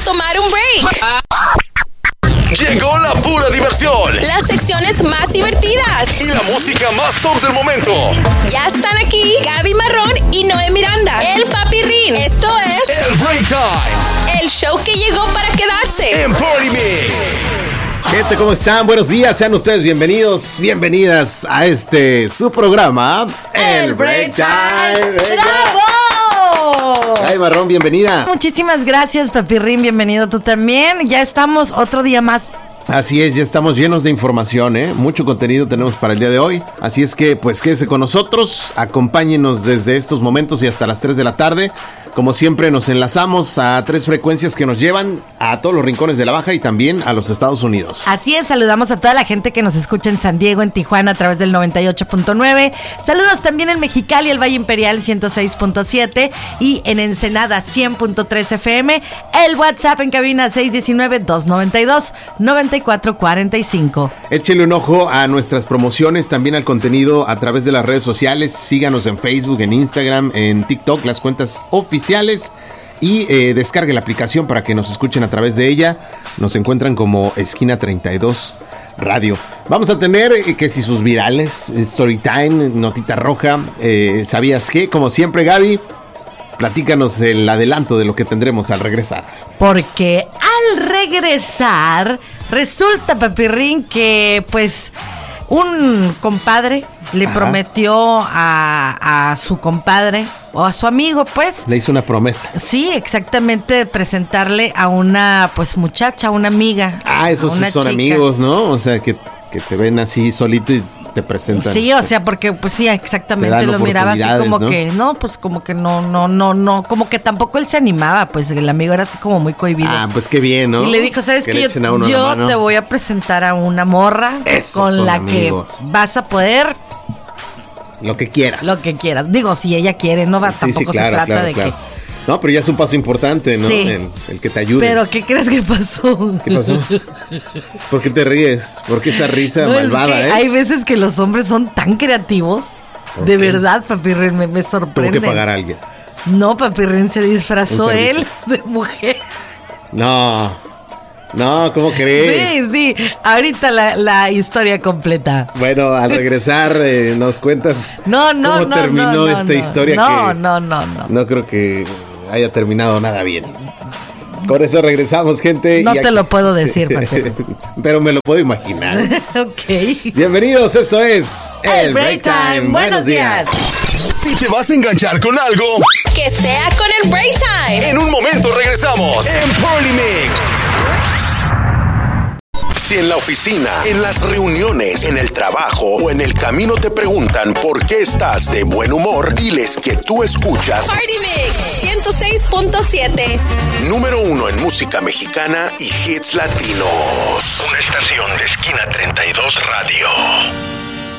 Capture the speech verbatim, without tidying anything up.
tomar un break. Llegó la pura diversión. Las secciones más divertidas. Y la música más top del momento. Ya están aquí Gaby Marrón y Noé Miranda. El Papirrín. Esto es... El Break Time. El show que llegó para quedarse. En Party Mix. Gente, ¿cómo están? Buenos días, sean ustedes bienvenidos, bienvenidas a este, su programa, El, El Break Time. ¡Bravo! Ay, Marrón, bienvenida. Muchísimas gracias, Papirrín, bienvenido tú también. Ya estamos otro día más. Así es, ya estamos llenos de información, ¿eh? Mucho contenido tenemos para el día de hoy. Así es que, pues, quédese con nosotros, acompáñenos desde estos momentos y hasta las tres de la tarde. Como siempre, nos enlazamos a tres frecuencias que nos llevan a todos los rincones de la Baja y también a los Estados Unidos. Así es, saludamos a toda la gente que nos escucha en San Diego, en Tijuana, a través del noventa y ocho punto nueve. Saludos también en Mexicali, el Valle Imperial ciento seis punto siete y en Ensenada cien punto tres F M. El WhatsApp en cabina seis uno nueve, dos nueve dos, nueve cuatro cuatro cinco. Échele un ojo a nuestras promociones, también al contenido a través de las redes sociales. Síganos en Facebook, en Instagram, en TikTok, las cuentas oficiales. Y eh, descargue la aplicación para que nos escuchen a través de ella. Nos encuentran como Esquina treinta y dos Radio. Vamos a tener eh, que si sus virales, Story Time, Notita Roja, eh, ¿sabías qué? Como siempre, Gaby, platícanos el adelanto de lo que tendremos al regresar. Porque al regresar, resulta, Papirrín, que pues un compadre le Ajá. prometió a, a su compadre o a su amigo, pues. Le hizo una promesa. Sí, exactamente, presentarle a una, pues, muchacha, una amiga. Ah, esos sí son chica. Amigos, ¿no? O sea, que, que te ven así solito y te presentan. Sí, o sea, porque, pues sí, exactamente, lo miraba así como ¿no? que, no, pues como que no, no, no, no, como que tampoco él se animaba, pues el amigo era así como muy cohibido. Ah, pues qué bien, ¿no? Y le dijo, ¿sabes qué? Yo, yo te voy a presentar a una morra Esos con la amigos. que vas a poder... Lo que quieras. Lo que quieras. Digo, si ella quiere, no va, sí, tampoco sí, claro, se trata claro, de claro. que... No, pero ya es un paso importante, ¿no? Sí. El, el que te ayude. Pero, ¿qué crees que pasó? ¿Qué pasó? ¿Por qué te ríes? ¿Por qué esa risa no, malvada, es que eh? Hay veces que los hombres son tan creativos. De verdad, Papirrín, me, me sorprende. Tuvo que pagar a alguien. No, Papirrín se disfrazó él de mujer. No... No, ¿cómo crees? Sí, sí, ahorita la, la historia completa. Bueno, al regresar eh, nos cuentas no, no, cómo no, terminó no, no, esta no, historia no, que no, no, no. No creo que haya terminado nada bien. Con eso regresamos, gente. No y te aquí... lo puedo decir, Paquete. Pero me lo puedo imaginar. Ok. Bienvenidos, esto es El, El Break Time. Time. Buenos días. Si te vas a enganchar con algo, que sea con el Break Time. En un momento regresamos en Party Mix. Si en la oficina, en las reuniones, en el trabajo o en el camino te preguntan por qué estás de buen humor, diles que tú escuchas Party Mix ciento seis punto siete. Número uno en música mexicana y hits latinos. Una estación de Esquina treinta y dos Radio.